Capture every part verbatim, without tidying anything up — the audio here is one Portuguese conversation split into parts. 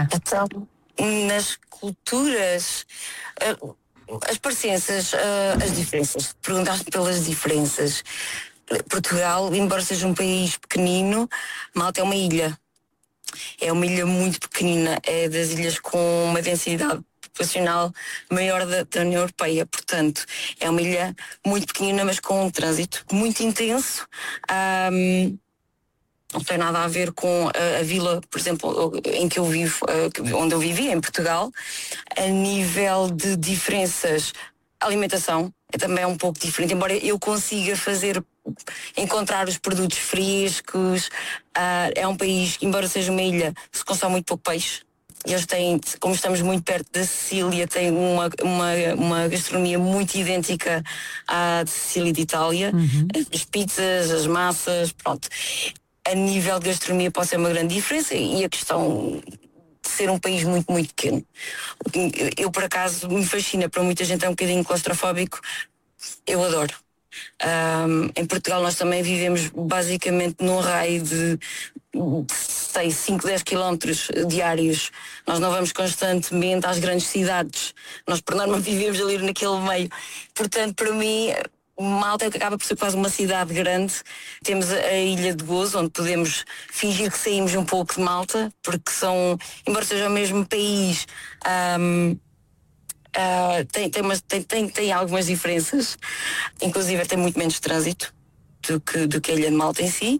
cultura? Então, nas culturas, uh, as parecenças, uh, as diferenças. Perguntaste pelas diferenças. Portugal, embora seja um país pequenino, Malta é uma ilha. É uma ilha muito pequenina, é das ilhas com uma densidade populacional maior da, da União Europeia. Portanto, é uma ilha muito pequenina, mas com um trânsito muito intenso. Um, não tem nada a ver com a, a vila, por exemplo, em que eu vivo, onde eu vivi, em Portugal. A nível de diferenças, a alimentação é também um pouco diferente, embora eu consiga fazer, encontrar os produtos frescos. Uh, é um país, embora seja uma ilha, se consome muito pouco peixe. Eles têm, como estamos muito perto da Sicília, têm uma, uma, uma gastronomia muito idêntica à de Sicília e de Itália. Uhum. As pizzas, as massas, pronto. A nível de gastronomia pode ser uma grande diferença, e a questão de ser um país muito, muito pequeno. Eu, eu por acaso, me fascina, para muita gente é um bocadinho claustrofóbico, eu adoro. Um, em Portugal nós também vivemos basicamente num raio de sei, cinco, dez quilómetros diários. Nós não vamos constantemente às grandes cidades, nós por norma vivemos ali naquele meio. Portanto, para mim, Malta acaba por ser quase uma cidade grande. Temos a ilha de Gozo, onde podemos fingir que saímos um pouco de Malta, porque são, embora seja o mesmo país, um, Uh, tem, tem, umas, tem, tem, tem algumas diferenças, inclusive tem muito menos trânsito do que, do que a Ilha de Malta em si.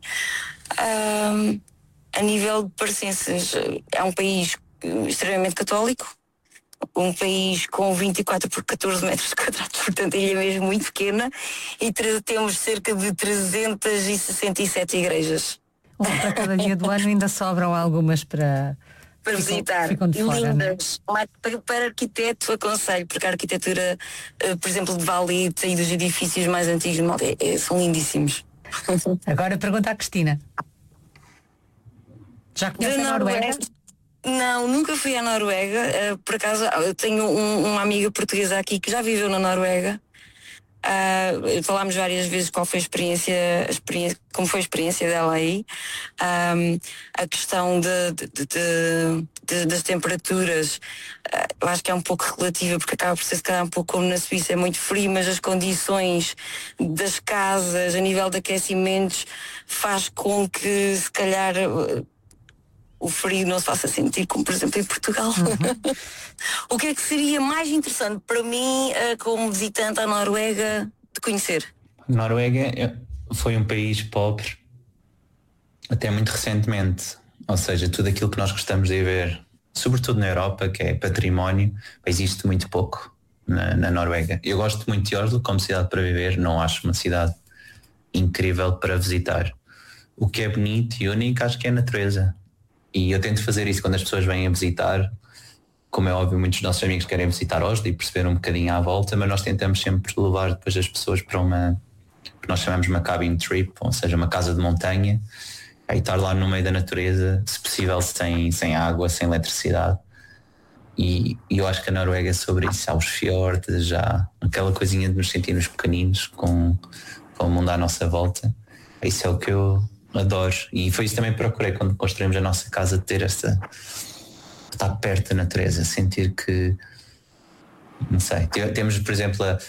Uh, a nível de parecenças, é um país extremamente católico, um país com vinte e quatro por catorze metros quadrados, portanto a ilha é mesmo muito pequena, e temos cerca de trezentas e sessenta e sete igrejas. Uma para cada dia do ano, ainda sobram algumas para... para visitar, ficam de fora, lindas. Para, para arquiteto aconselho, porque a arquitetura, uh, por exemplo, de Valite e dos edifícios mais antigos de Malta é, é, são lindíssimos. Agora pergunta à Cristina. Já conhece a Noruega? Não, nunca fui à Noruega. Uh, por acaso, eu tenho um, uma amiga portuguesa aqui que já viveu na Noruega. Uh, falámos várias vezes qual foi a experiência, a experiência, como foi a experiência dela aí. Um, a questão de, de, de, de, das temperaturas, uh, eu acho que é um pouco relativa, porque acaba por ser se calhar um pouco como na Suíça, é muito frio, mas as condições das casas, a nível de aquecimentos, faz com que se calhar uh, o frio não se faça sentir como, por exemplo, em Portugal. Uhum. O que é que seria mais interessante para mim, como visitante à Noruega, de conhecer? Noruega foi um país pobre até muito recentemente. Ou seja, tudo aquilo que nós gostamos de ver, sobretudo na Europa, que é património, existe muito pouco na, na Noruega. Eu gosto muito de Oslo como cidade para viver, não acho uma cidade incrível para visitar. O que é bonito e único, acho que é a natureza. E eu tento fazer isso quando as pessoas vêm a visitar. Como é óbvio, muitos dos nossos amigos querem visitar Oslo e perceber um bocadinho à volta, mas nós tentamos sempre levar depois as pessoas para uma, que nós chamamos uma cabin trip, ou seja, uma casa de montanha, e estar lá no meio da natureza, se possível sem, sem água, sem eletricidade. E, e eu acho que a Noruega é sobre isso. Há os fiordes, já aquela coisinha de nos sentirmos pequeninos com, com o mundo à nossa volta. Isso é o que eu adoro, e foi isso também que procurei quando construímos a nossa casa, ter esta, estar perto da natureza, sentir que, não sei, temos por exemplo a,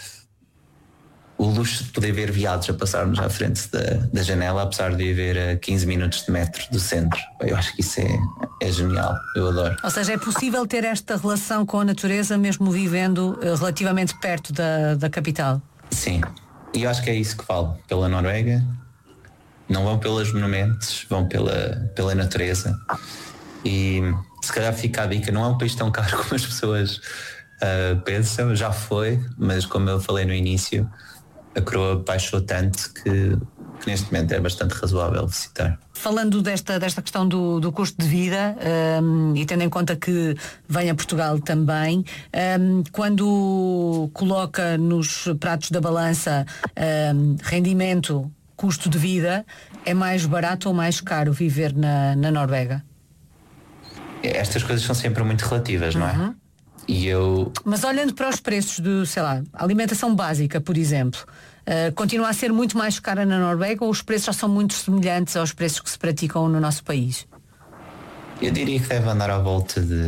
o luxo de poder ver veados a passarmos à frente da, da janela, apesar de viver a quinze minutos de metro do centro. Eu acho que isso é, é genial, eu adoro. Ou seja, é possível ter esta relação com a natureza mesmo vivendo relativamente perto da, da capital? Sim, e eu acho que é isso que falo pela Noruega. Não vão pelos monumentos, vão pela, pela natureza. E se calhar fica a dica, não é um país tão caro como as pessoas uh, pensam, já foi, mas como eu falei no início, a coroa baixou tanto que, que neste momento é bastante razoável visitar. Falando desta, desta questão do, do custo de vida, um, e tendo em conta que vem a Portugal também, um, quando coloca nos pratos da balança um, rendimento, custo de vida, é mais barato ou mais caro viver na, na Noruega? Estas coisas são sempre muito relativas, uhum. Não é? E eu... Mas olhando para os preços de, sei lá, alimentação básica, por exemplo, uh, continua a ser muito mais cara na Noruega, ou os preços já são muito semelhantes aos preços que se praticam no nosso país? Eu diria que deve andar à volta de